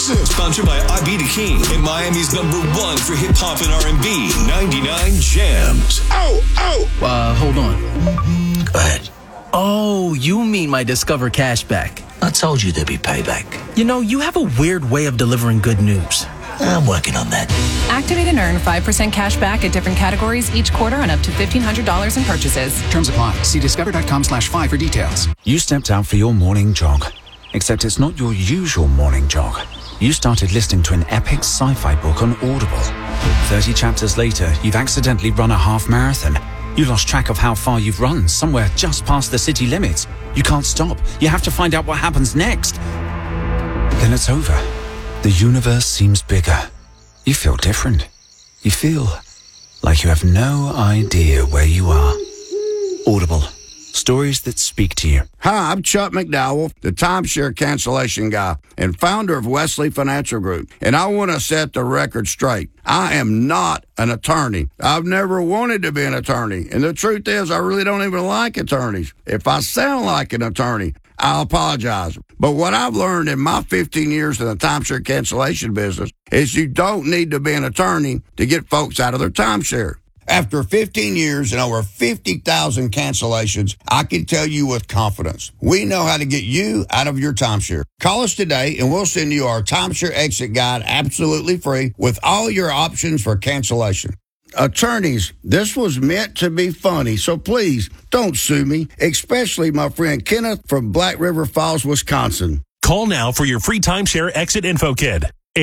Sponsored by I Be The King and Miami's #1 for hip-hop and R&B, 99 Jams. Hold on. Go ahead. Oh, you mean my Discover cashback. I told you there'd be payback. You know, you have a weird way of delivering good news. I'm working on that. Activate and earn 5% cash back at different categories each quarter on up to $1,500 in purchases. Terms apply. See discover.com/5 for details. You stepped out for your morning jog, except it's not your usual morning jog. You started listening to an epic sci-fi book on Audible. 30 chapters later, you've accidentally run a half marathon. You lost track of how far you've run, somewhere just past the city limits. You can't stop. You have to find out what happens next. Then it's over. The universe seems bigger. You feel different. You feel like you have no idea where you are. Audible. Stories that speak to you. Hi, I'm Chuck McDowell, the timeshare cancellation guy and founder of Wesley Financial Group. And I want to set the record straight. I am not an attorney. I've never wanted to be an attorney. And the truth is, I really don't even like attorneys. If I sound like an attorney, I'll apologize. But what I've learned in my 15 years in the timeshare cancellation business is you don't need to be an attorney to get folks out of their timeshare. After 15 years and over 50,000 cancellations, I can tell you with confidence, we know how to get you out of your timeshare. Call us today and we'll send you our timeshare exit guide absolutely free with all your options for cancellation. Attorneys, this was meant to be funny, so please don't sue me, especially my friend Kenneth from Black River Falls, Wisconsin. Call now for your free timeshare exit info kit.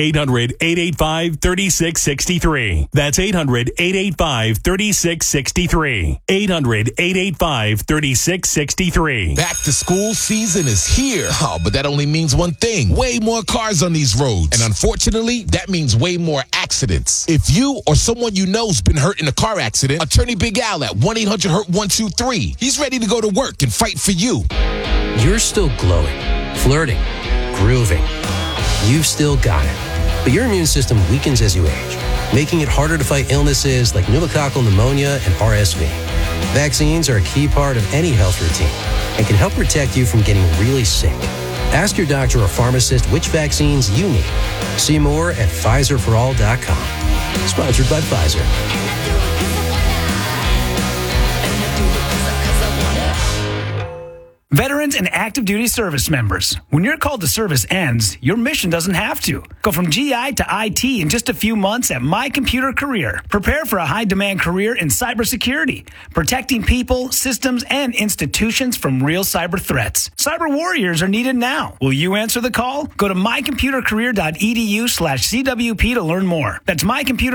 800-885-3663. That's 800-885-3663. 800-885-3663. Back to school season is here. Oh, but that only means one thing. Way more cars on these roads. And unfortunately, that means way more accidents. If you or someone you know's been hurt in a car accident, Attorney Big Al at 1-800-HURT-123. He's ready to go to work and fight for you. You're still glowing, flirting, grooving. You've still got it. But your immune system weakens as you age, making it harder to fight illnesses like pneumococcal pneumonia and RSV. Vaccines are a key part of any health routine and can help protect you from getting really sick. Ask your doctor or pharmacist which vaccines you need. See more at PfizerForAll.com. Sponsored by Pfizer. Veterans and active duty service members, when your call to service ends, your mission doesn't have to. Go from GI to IT in just a few months at My Computer Career. Prepare for a high-demand career in cybersecurity, protecting people, systems, and institutions from real cyber threats. Cyber warriors are needed now. Will you answer the call? Go to mycomputercareer.edu/CWP to learn more. That's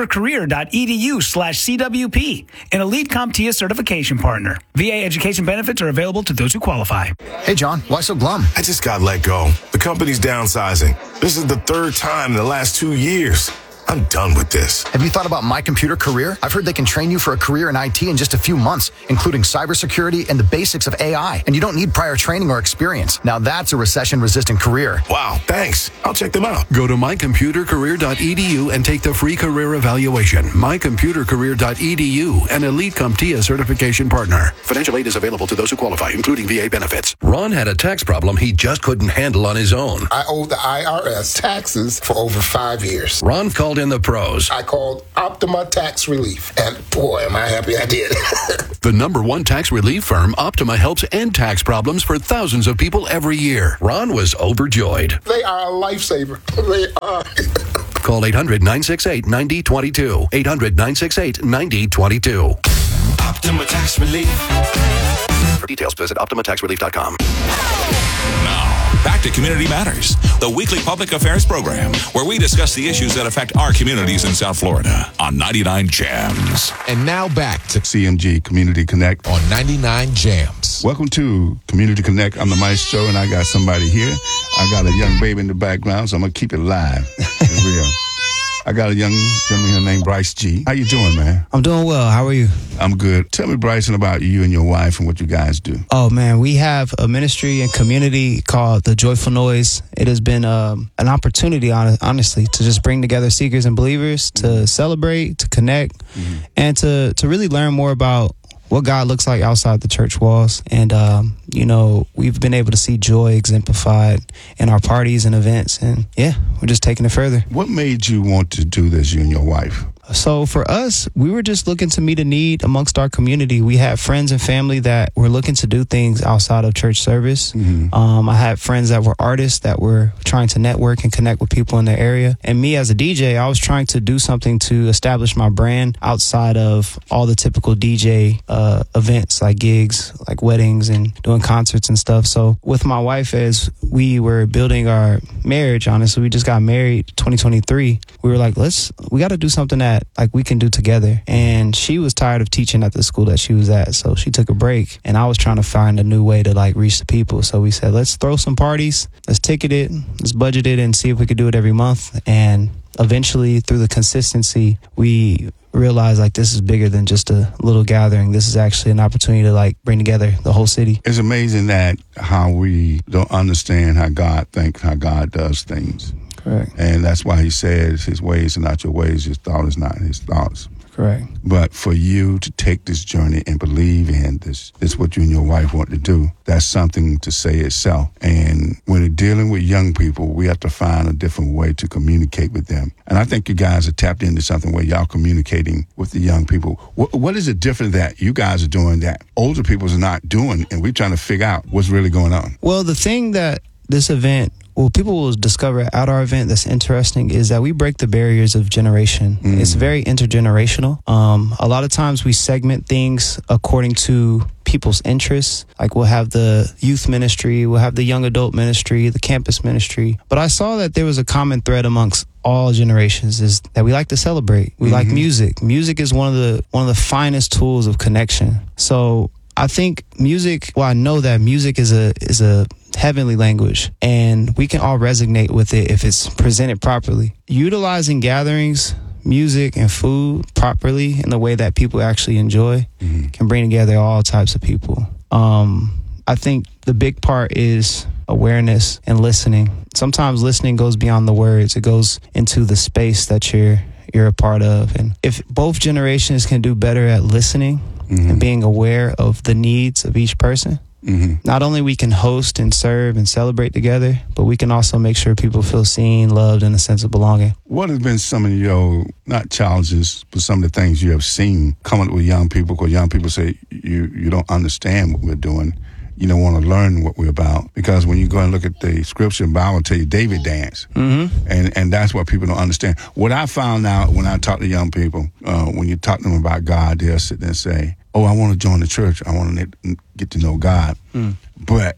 mycomputercareer.edu/CWP, an Elite CompTIA certification partner. VA education benefits are available to those who qualify. Hey, John, why so glum? I just got let go. The company's downsizing. This is the third time in the last 2 years. I'm done with this. Have you thought about My Computer Career? I've heard they can train you for a career in IT in just a few months, including cybersecurity and the basics of AI. And you don't need prior training or experience. Now that's a recession-resistant career. Wow, thanks. I'll check them out. Go to mycomputercareer.edu and take the free career evaluation. mycomputercareer.edu, an Elite CompTIA certification partner. Financial aid is available to those who qualify, including VA benefits. Ron had a tax problem he just couldn't handle on his own. I owed the IRS taxes for over 5 years. Ron called in the pros. I called Optima Tax Relief, and boy, am I happy I did. The #1 tax relief firm, Optima, helps end tax problems for thousands of people every year. Ron was overjoyed. They are a lifesaver. They are. Call 800-968-9022. 800-968-9022. Optima Tax Relief. For details, visit OptimaTaxRelief.com. Now, back to Community Matters, the weekly public affairs program where we discuss the issues that affect our communities in South Florida on 99 Jams. And now back to CMG Community Connect on 99 Jams. Welcome to Community Connect. I'm the maestro, and I got somebody here. I got a young baby in the background, so I'm going to keep it live. It's real. I got a young gentleman here named Bryce G. How you doing, man? I'm doing well. How are you? I'm good. Tell me, Bryson, about you and your wife and what you guys do. Oh, man, we have a ministry and community called The Joyful Noise. It has been an opportunity, honestly, to just bring together seekers and believers to celebrate, to connect, and to really learn more about what God looks like outside the church walls. And, we've been able to see joy exemplified in our parties and events. And yeah, we're just taking it further. What made you want to do this, you and your wife? So for us, we were just looking to meet a need amongst our community. We had friends and family that were looking to do things outside of church service. I had friends that were artists that were trying to network and connect with people in their area. And me as a DJ, I was trying to do something to establish my brand outside of all the typical DJ events like gigs, like weddings and doing concerts and stuff. So with my wife, as we were building our marriage, honestly, we just got married 2023. We were like, we got to do something that like we can do together. And she was tired of teaching at the school that she was at, so she took a break, and I was trying to find a new way to like reach the people. So we said, let's throw some parties, let's ticket it, let's budget it, and see if we could do it every month. And eventually, through the consistency, we realized like this is bigger than just a little gathering. This is actually an opportunity to like bring together the whole city. It's amazing that how we don't understand how God thinks, how God does things. Correct. And that's why he says his ways are not your ways, his thought is not his thoughts. Correct. But for you to take this journey and believe in this what you and your wife want to do, that's something to say itself. And when we're dealing with young people, we have to find a different way to communicate with them. And I think you guys are tapped into something where y'all communicating with the young people. What is it different that you guys are doing that older people are not doing, and we're trying to figure out what's really going on? Well, the thing that this event, people will discover at our event that's interesting is that we break the barriers of generation. It's very intergenerational. A lot of times we segment things according to people's interests. Like we'll have the youth ministry, we'll have the young adult ministry, the campus ministry. But I saw that there was a common thread amongst all generations is that we like to celebrate. We like music. Music is one of the finest tools of connection. So I think music, I know that music is a heavenly language, and we can all resonate with it if it's presented properly. Utilizing gatherings, music, and food properly in the way that people actually enjoy can bring together all types of people. I think the big part is awareness and listening. Sometimes listening goes beyond the words. It goes into the space that you're a part of. And if both generations can do better at listening and being aware of the needs of each person, not only we can host and serve and celebrate together, but we can also make sure people feel seen, loved, and a sense of belonging. What has been some of your, not challenges, but some of the things you have seen coming up with young people? Because young people say, you don't understand what we're doing. You don't want to learn what we're about. Because when you go and look at the scripture, the Bible will tell you David danced. And that's what people don't understand. What I found out when I talk to young people, when you talk to them about God, they'll sit there and say, oh, I want to join the church. I want to get to know God. But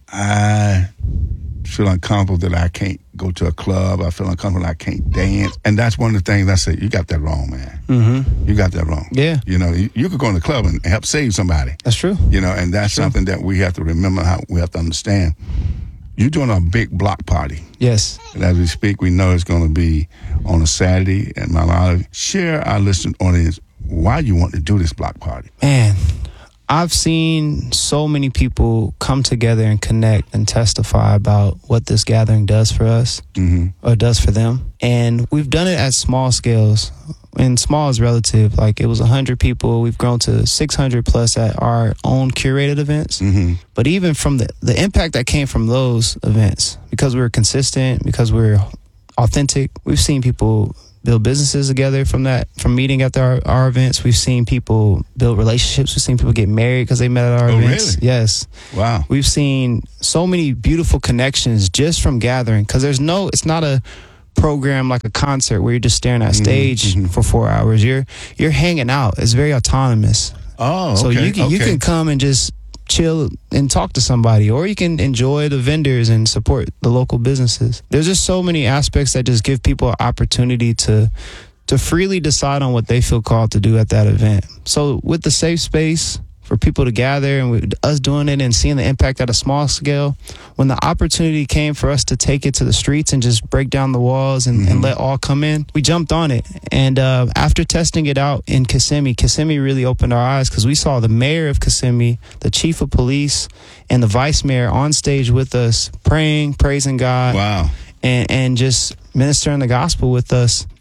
I feel uncomfortable that I can't go to a club. I feel uncomfortable that I can't dance. And that's one of the things I say, you got that wrong, man. You got that wrong. Yeah. You know, you could go in the club and help save somebody. That's true. You know, and that's something that we have to remember, how we have to understand. You're doing a big block party. Yes. And as we speak, we know it's going to be on a Saturday at Mount Olive. Share our listening audience why you want to do this block party. Man, I've seen so many people come together and connect and testify about what this gathering does for us or does for them. And we've done it at small scales. And small is relative. Like it was 100 people. We've grown to 600 plus at our own curated events. But even from the impact that came from those events, because we were consistent, because we were authentic, we've seen people build businesses together from meeting at our events. We've seen people build relationships. We've seen people get married because they met at our events. Really? Yes. Wow. We've seen so many beautiful connections just from gathering, because it's not a program like a concert where you're just staring at stage for 4 hours. You're hanging out. It's very autonomous. Oh, so okay. you can come and just chill and talk to somebody, or you can enjoy the vendors and support the local businesses. There's just so many aspects that just give people an opportunity to freely decide on what they feel called to do at that event. So with the safe space for people to gather, and with us doing it and seeing the impact at a small scale, when the opportunity came for us to take it to the streets and just break down the walls and let all come in, we jumped on it. And after testing it out in Kissimmee really opened our eyes, because we saw the mayor of Kissimmee, the chief of police, and the vice mayor on stage with us, praying, praising God. Wow. And just ministering the gospel with us.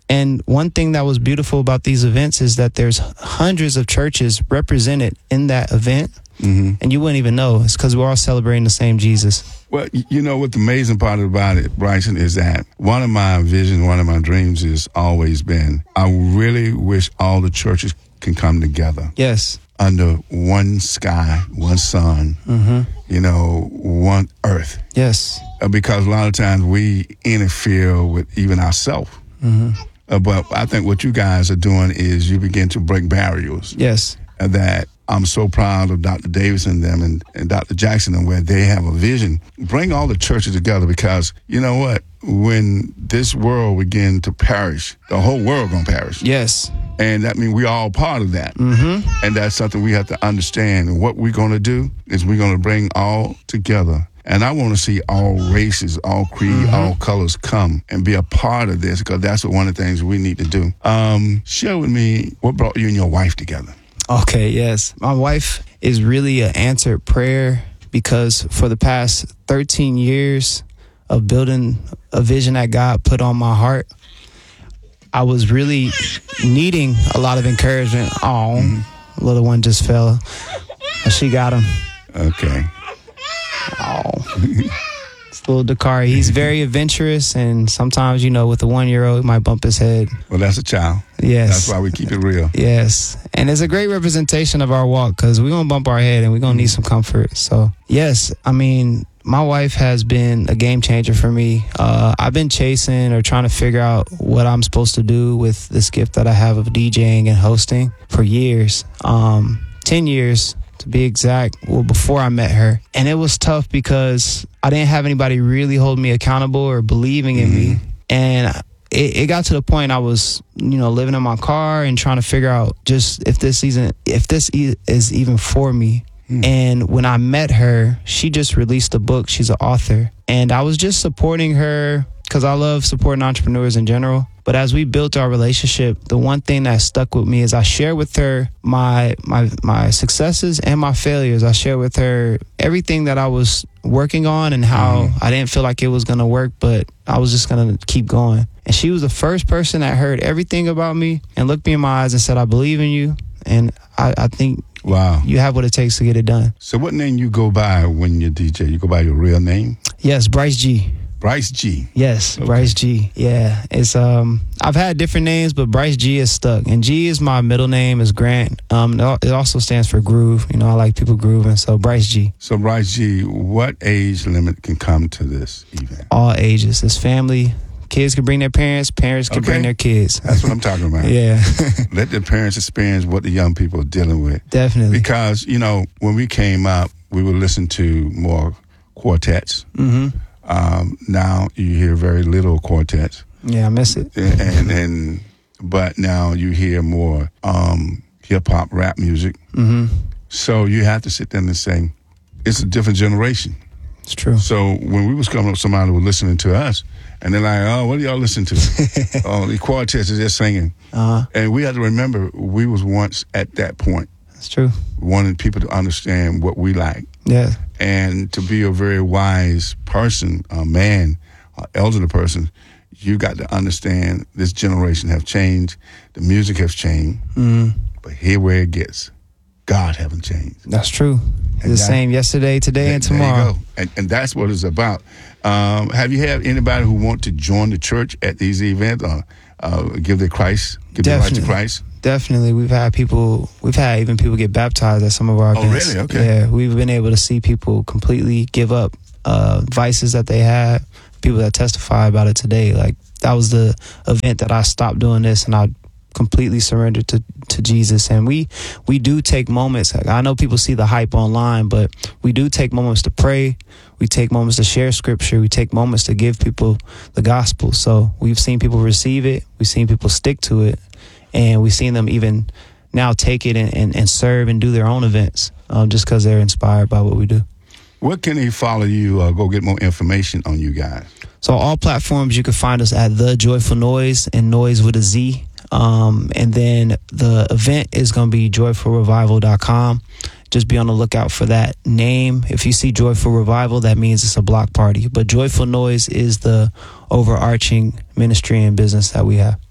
And one thing that was beautiful about these events is that there's hundreds of churches represented in that event. And you wouldn't even know. It's because we're all celebrating the same Jesus. Well, you know what the amazing part about it, Bryson, is that one of my visions, one of my dreams has always been, I really wish all the churches can come together. Yes. Under one sky, one sun, you know, one earth. Yes. Because a lot of times we interfere with even ourselves. But I think what you guys are doing is you begin to break barriers. Yes. That I'm so proud of Dr. Davis and them and Dr. Jackson, and where they have a vision. Bring all the churches together, because you know what? When this world begin to perish, the whole world gonna perish. Yes. And that means we all part of that. And that's something we have to understand. And what we're gonna do is we're gonna bring all together. And I want to see all races, all creed, all colors come and be a part of this, because that's one of the things we need to do. Share with me what brought you and your wife together. Okay, yes. My wife is really an answered prayer, because for the past 13 years of building a vision that God put on my heart, I was really needing a lot of encouragement. Oh, little one just fell. She got him. Okay. Oh. It's little Dakari. He's very adventurous, and sometimes, you know, with a 1-year-old, he might bump his head. Well, that's a child. Yes. That's why we keep it real. Yes. And it's a great representation of our walk, because we're going to bump our head and we're going to need some comfort. So, yes, I mean, my wife has been a game changer for me. I've been chasing or trying to figure out what I'm supposed to do with this gift that I have of DJing and hosting for years. 10 years. To be exact, well, before I met her. And it was tough because I didn't have anybody really holding me accountable or believing in me. And it got to the point I was, you know, living in my car and trying to figure out just if this is even for me. And when I met her, she just released a book. She's an author. And I was just supporting her because I love supporting entrepreneurs in general. But as we built our relationship, the one thing that stuck with me is I shared with her my successes and my failures. I shared with her everything that I was working on and how I didn't feel like it was going to work, but I was just going to keep going. And she was the first person that heard everything about me and looked me in my eyes and said, I believe in you. And I think you have what it takes to get it done. So what name you go by when you're DJ? You go by your real name? Yes, Bryce G. Bryce G. Yes, okay. Bryce G. Yeah, it's I've had different names, but Bryce G is stuck, and G is my middle name. Is Grant. It also stands for groove. You know, I like people grooving, so Bryce G. So Bryce G, what age limit can come to this event? All ages. It's family. Kids can bring their parents. Parents can bring their kids. That's what I'm talking about. Yeah. Let the parents experience what the young people are dealing with. Definitely. Because, you know, when we came up, we would listen to more quartets. Now you hear very little quartets. Yeah, I miss it. But now you hear more hip hop, rap music. So you have to sit there and say, it's a different generation. It's true. So when we was coming up, somebody was listening to us, and they're like, "Oh, what do y'all listen to?" "Oh, the quartets is just singing." And we had to remember we was once at that point. That's true. Wanting people to understand what we like. Yeah. And to be a very wise person, a man, an elderly person, you got to understand this generation have changed. The music has changed. But here where it gets, God haven't changed. That's true. It's the same yesterday, today, and tomorrow. There you go. And that's what it's about. Have you had anybody who want to join the church at these events or give their life to Christ? Definitely. We've had even people get baptized at some of our events. Oh, really? Okay. Yeah, we've been able to see people completely give up vices that they had, people that testify about it today. Like, that was the event that I stopped doing this and I completely surrendered to Jesus. And we do take moments. Like, I know people see the hype online, but we do take moments to pray. We take moments to share scripture. We take moments to give people the gospel. So we've seen people receive it. We've seen people stick to it. And we've seen them even now take it and serve and do their own events just because they're inspired by what we do. What can they follow you or go get more information on you guys? So all platforms, you can find us at The Joyful Noise, and Noise with a Z. And then the event is going to be joyfulrevival.com. Just be on the lookout for that name. If you see Joyful Revival, that means it's a block party. But Joyful Noise is the overarching ministry and business that we have.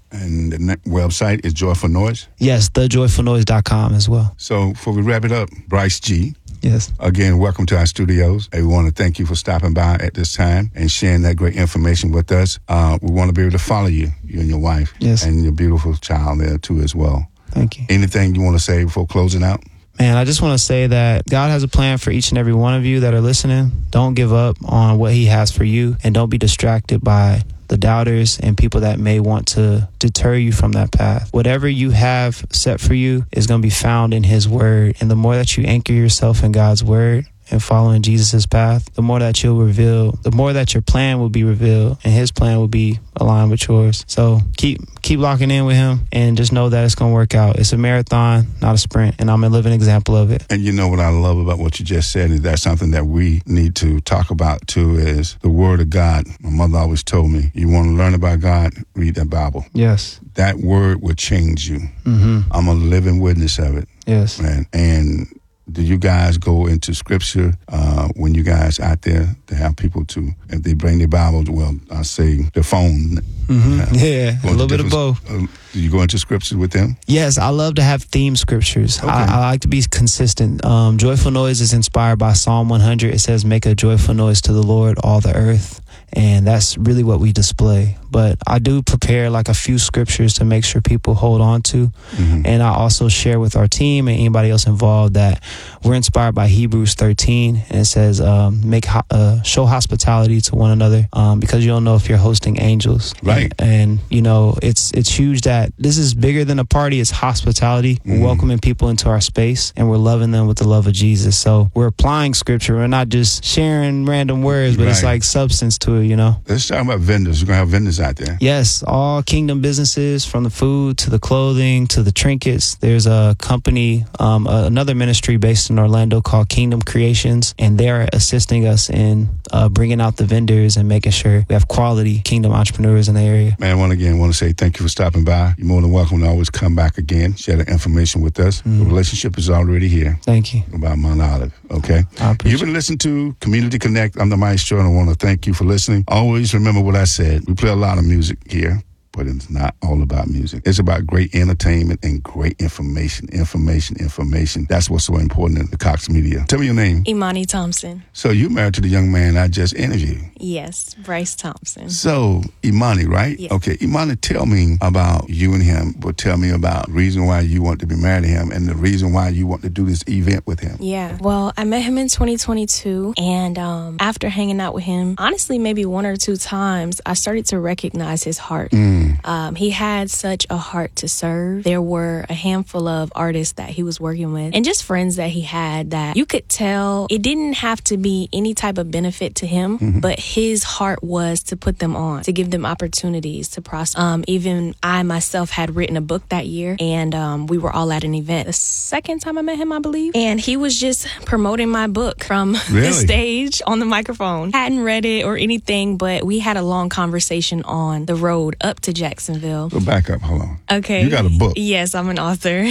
And the website is Joyful Noise? Yes, thejoyfulnoise.com as well. So before we wrap it up, Bryce G. Yes. Again, welcome to our studios. And we want to thank you for stopping by at this time and sharing that great information with us. We want to be able to follow you and your wife. Yes. And your beautiful child there too as well. Thank you. Anything you want to say before closing out? Man, I just want to say that God has a plan for each and every one of you that are listening. Don't give up on what he has for you, and don't be distracted by the doubters and people that may want to deter you from that path. Whatever you have set for you is going to be found in his word. And the more that you anchor yourself in God's word and following Jesus' path, the more that you'll reveal, the more that your plan will be revealed and his plan will be aligned with yours. So keep locking in with him and just know that it's going to work out. It's a marathon, not a sprint, and I'm a living example of it. And you know what I love about what you just said is that's something that we need to talk about too, is the word of God. My mother always told me, you want to learn about God, read the Bible. Yes. That word will change you. Mm-hmm. I'm a living witness of it. Yes. Man. And do you guys go into scripture when you guys out there to have people to, if they bring their Bible, well, I say their phone. Mm-hmm. Yeah, a little bit of both. Do you go into scripture with them? Yes, I love to have theme scriptures. Okay. I like to be consistent. Joyful Noise is inspired by Psalm 100. It says, make a joyful noise to the Lord, all the earth. And that's really what we display. But I do prepare like a few scriptures to make sure people hold on to. Mm-hmm. And I also share with our team and anybody else involved that we're inspired by Hebrews 13. And it says, show hospitality to one another because you don't know if you're hosting angels. Right. And you know, it's huge that this is bigger than a party. It's hospitality. Mm-hmm. We're welcoming people into our space and we're loving them with the love of Jesus. So we're applying scripture. We're not just sharing random words, but it's like substance to it, you know. Let's talk about vendors. You're going to have vendors out there. Yes, all kingdom businesses, from the food to the clothing to the trinkets. There's a company, another ministry based in Orlando called Kingdom Creations, and they're assisting us in bringing out the vendors and making sure we have quality kingdom entrepreneurs in the area. Man, I want to say thank you for stopping by. You're more than welcome to always come back again, share the information with us. Mm-hmm. The relationship is already here. Thank you. About Mount Olive, okay? You've been listening to Community Connect. I'm the Maestro, and I want to thank you for listening. Always remember what I said. We play a lot of music here, but it's not all about music. It's about great entertainment and great information. Information. That's what's so important in the Cox Media. Tell me your name. Imani Thompson. So you married to the young man I just interviewed. Yes, Bryce Thompson. So Imani, right? Yes. Okay, Imani, tell me about you and him, but tell me about the reason why you want to be married to him and the reason why you want to do this event with him. Yeah, well, I met him in 2022, and after hanging out with him, honestly, maybe one or two times, I started to recognize his heart. He had such a heart to serve. There were a handful of artists that he was working with and just friends that he had that you could tell it didn't have to be any type of benefit to him, but his heart was to put them on, to give them opportunities to prosper. Even I myself had written a book that year, and we were all at an event the second time I met him, I believe, and he was just promoting my book from the stage on the microphone. Hadn't read it or anything, but we had a long conversation on the road up to Jacksonville. Go back up, hold on. Okay. You got a book. Yes, I'm an author.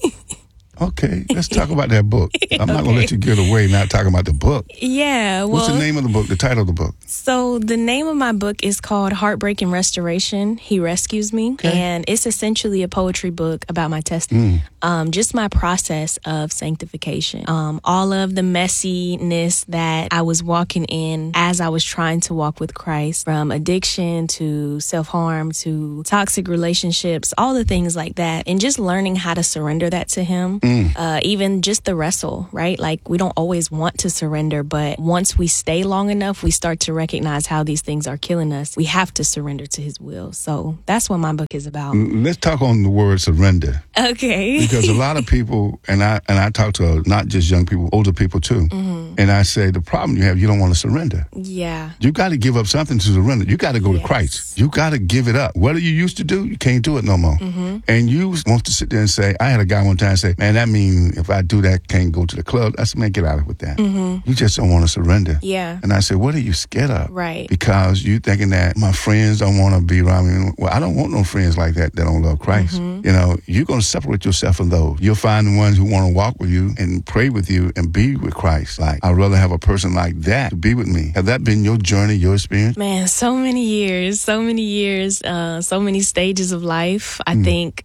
Okay, let's talk about that book. I'm not going to let you get away not talking about the book. Yeah, well... What's the name of the book, the title of the book? So the name of my book is called Heartbreak and Restoration, He Rescues Me. Okay. And it's essentially a poetry book about my testimony. Just my process of sanctification. All of the messiness that I was walking in as I was trying to walk with Christ, from addiction to self-harm to toxic relationships, all the things like that. And just learning how to surrender that to Him. Even just the wrestle, right? Like, we don't always want to surrender, but once we stay long enough, we start to recognize how these things are killing us. We have to surrender to His will. So that's what my book is about. Let's talk on the word surrender. Okay. Because a lot of people, and I talk to not just young people, older people too. And I say, the problem you have, you don't want to surrender. Yeah. You got to give up something to surrender. You got to go to Christ. You got to give it up. What you used to do, you can't do it no more. And you want to sit there and say, I had a guy one time say, man, And that means if I do that, can't go to the club, I said, man, get out of it with that. Mm-hmm. You just don't want to surrender. Yeah. And I said, what are you scared of? Right. Because you thinking that my friends don't want to be around me. Well, I don't want no friends like that don't love Christ. Mm-hmm. You know, you're going to separate yourself from those. You'll find the ones who want to walk with you and pray with you and be with Christ. Like, I'd rather have a person like that to be with me. Have that been your journey, your experience? Man, so many years, so many stages of life. I think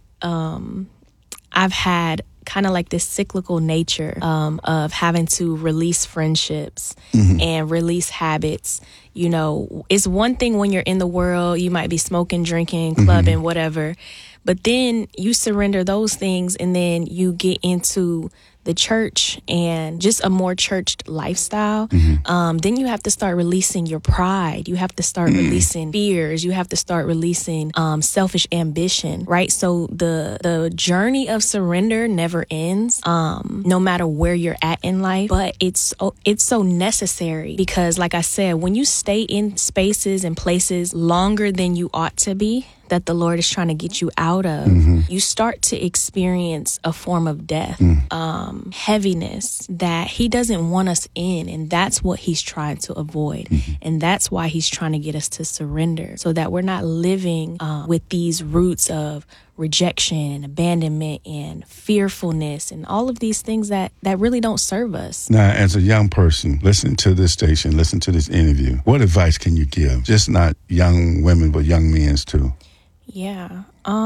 I've had kind of like this cyclical nature of having to release friendships and release habits. You know, it's one thing when you're in the world, you might be smoking, drinking, clubbing, whatever. But then you surrender those things and then you get into the church and just a more churched lifestyle. Then you have to start releasing your pride. You have to start releasing fears. You have to start releasing selfish ambition, right? So the journey of surrender never ends, no matter where you're at in life. But it's so necessary because, like I said, when you stay in spaces and places longer than you ought to be, that the Lord is trying to get you out of, you start to experience a form of death, heaviness that He doesn't want us in. And that's what He's trying to avoid. And that's why He's trying to get us to surrender so that we're not living with these roots of rejection and abandonment and fearfulness and all of these things that really don't serve us. Now, as a young person, listen to this station, listen to this interview. What advice can you give? Just not young women, but young men too. Yeah.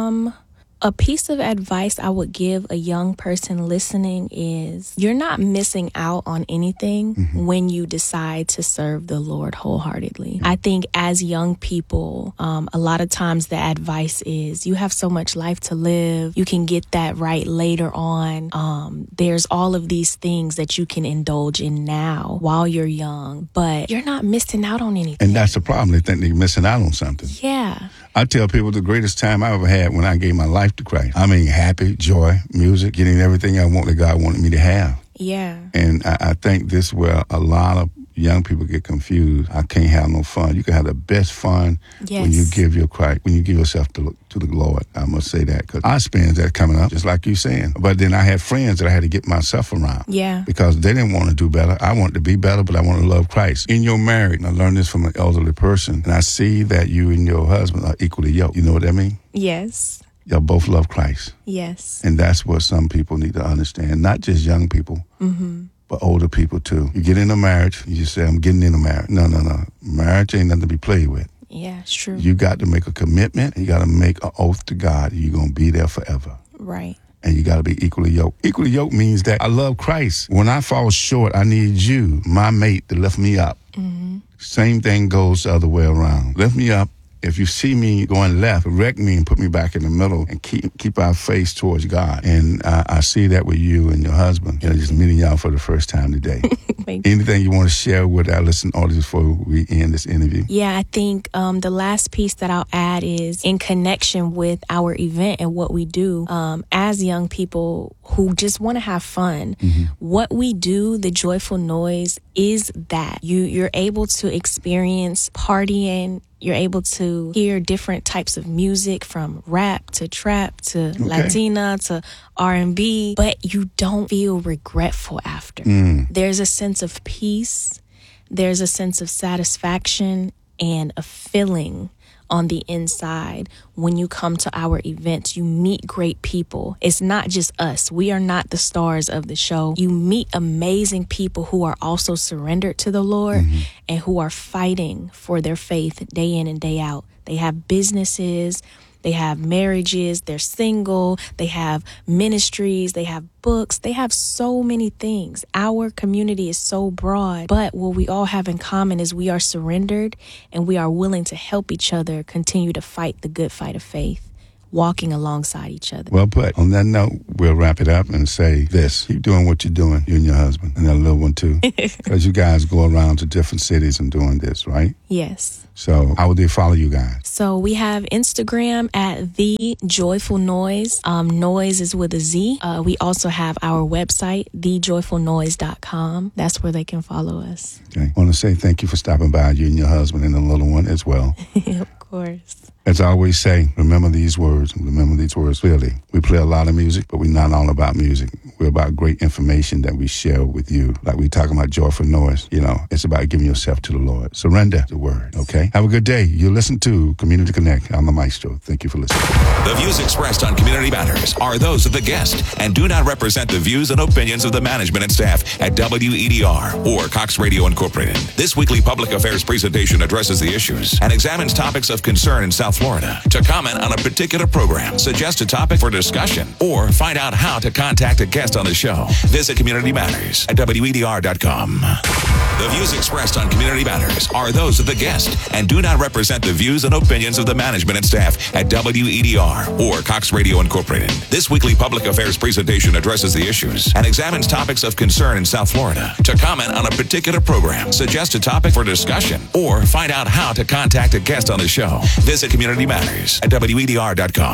A piece of advice I would give a young person listening is you're not missing out on anything when you decide to serve the Lord wholeheartedly. I think as young people, a lot of times the advice is you have so much life to live. You can get that right later on. There's all of these things that you can indulge in now while you're young, but you're not missing out on anything. And that's the problem. They think they're missing out on something. Yeah. I tell people the greatest time I ever had when I gave my life to Christ. I mean, happy, joy, music, getting everything I want that God wanted me to have. Yeah. And I think this is where a lot of young people get confused. I can't have no fun. You can have the best fun when you give your Christ, when you give yourself to the Lord. I must say that because I experienced that coming up, just like you saying. But then I had friends that I had to get myself around. Yeah. Because they didn't want to do better. I wanted to be better, but I want to love Christ. In your marriage, and I learned this from an elderly person, and I see that you and your husband are equally yoked. You know what that means? Yes. Y'all both love Christ. Yes. And that's what some people need to understand. Not just young people, but older people too. You get in a marriage, you say, I'm getting in a marriage. No. Marriage ain't nothing to be played with. Yeah, it's true. You got to make a commitment. You got to make an oath to God. You're going to be there forever. Right. And you got to be equally yoked. Equally yoked means that I love Christ. When I fall short, I need you, my mate, to lift me up. Same thing goes the other way around. Lift me up. If you see me going left, correct me and put me back in the middle and keep our face towards God. And I see that with you and your husband. You know, just meeting y'all for the first time today. Anything you want to share with our listening audience before we end this interview? Yeah, I think the last piece that I'll add is in connection with our event and what we do as young people who just want to have fun. What we do, the Joyful Noise, is that you're able to experience partying. You're able to hear different types of music from rap to trap to Latina to R&B, but you don't feel regretful after. There's a sense of peace. There's a sense of satisfaction and a feeling on the inside. When you come to our events, you meet great people. It's not just us. We are not the stars of the show. You meet amazing people who are also surrendered to the Lord and who are fighting for their faith day in and day out. They have businesses, they have marriages, they're single, they have ministries, they have books, they have so many things. Our community is so broad, but what we all have in common is we are surrendered and we are willing to help each other continue to fight the good fight of faith, walking alongside each other. Well put. On that note, we'll wrap it up and say this. Keep doing what you're doing, you and your husband, and that little one too. Because you guys go around to different cities and doing this, right? Yes. So how would they follow you guys? So we have Instagram at The Joyful Noise. Noise is with a Z. We also have our website, thejoyfulnoise.com. That's where they can follow us. Okay. I want to say thank you for stopping by, you and your husband and the little one as well. Of course. As I always say, remember these words clearly. We play a lot of music, but we're not all about music. We're about great information that we share with you. Like we talking about joyful noise, it's about giving yourself to the Lord. Surrender the word, okay? Have a good day. You listen to Community Connect. I'm the Maestro. Thank you for listening. The views expressed on Community Matters are those of the guest and do not represent the views and opinions of the management and staff at WEDR or Cox Radio Incorporated. This weekly public affairs presentation addresses the issues and examines topics of concern in South Florida. To comment on a particular program, suggest a topic for discussion, or find out how to contact a guest on the show, visit Community Matters at WEDR.com. The views expressed on Community Matters are those of the guest and do not represent the views and opinions of the management and staff at WEDR or Cox Radio Incorporated. This weekly public affairs presentation addresses the issues and examines topics of concern in South Florida. To comment on a particular program, suggest a topic for discussion, or find out how to contact a guest on the show, visit Community Matters at WEDR.com.